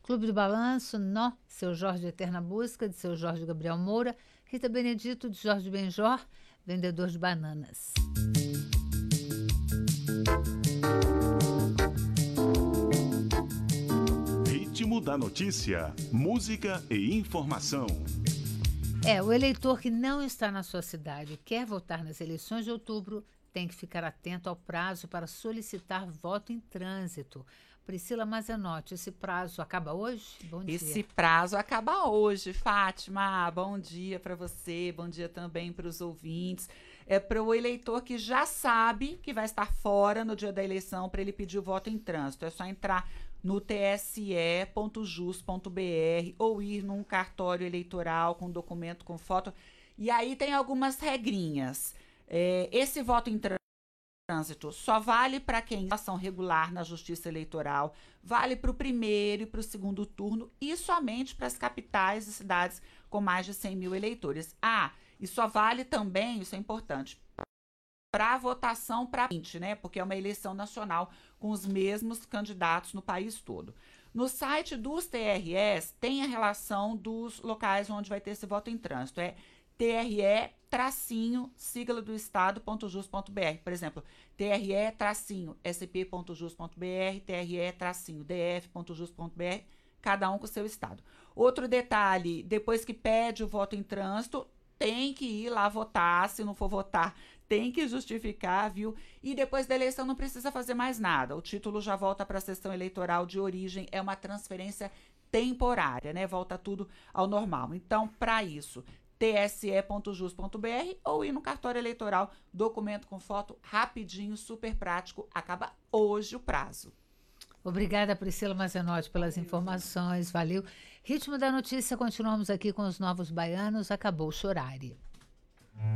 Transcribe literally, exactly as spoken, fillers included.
Clube do Balanço, Nó, Seu Jorge Eterna Busca, de Seu Jorge Gabriel Moura, Rita Benedito, de Jorge Benjor, Vendedor de Bananas. Ritmo da notícia, música e informação. É, o eleitor que não está na sua cidade e quer votar nas eleições de outubro tem que ficar atento ao prazo para solicitar voto em trânsito. Priscila Mazenotti, esse prazo acaba hoje? Bom dia. Esse prazo acaba hoje, Fátima. Bom dia para você, bom dia também para os ouvintes. É para o eleitor que já sabe que vai estar fora no dia da eleição para ele pedir o voto em trânsito. É só entrar no t s e ponto jus ponto b r ou ir num cartório eleitoral com documento com foto. E aí tem algumas regrinhas. É, esse voto em trânsito só vale para quem tem ação regular na Justiça Eleitoral, vale para o primeiro e para o segundo turno e somente para as capitais e cidades com mais de cem mil eleitores. Ah, e só vale também, isso é importante, para a votação para vinte, né? Porque é uma eleição nacional com os mesmos candidatos no país todo. No site dos T R Es tem a relação dos locais onde vai ter esse voto em trânsito. É T R E tracinho sigla do estado ponto jus ponto b r. Por exemplo, T R E tracinho S P ponto jus ponto b r, T R E tracinho D F ponto jus ponto b r, cada um com o seu estado. Outro detalhe, depois que pede o voto em trânsito, tem que ir lá votar. Se não for votar, tem que justificar, viu? E depois da eleição não precisa fazer mais nada. O título já volta para a sessão eleitoral de origem, é uma transferência temporária, né? Volta tudo ao normal. Então, para isso, t s e ponto jus ponto b r ou ir no cartório eleitoral, documento com foto, rapidinho, super prático. Acaba hoje o prazo. Obrigada, Priscila Mazenotti, pelas Valeu. informações. Valeu. Ritmo da notícia, continuamos aqui com os Novos Baianos. Acabou o horário.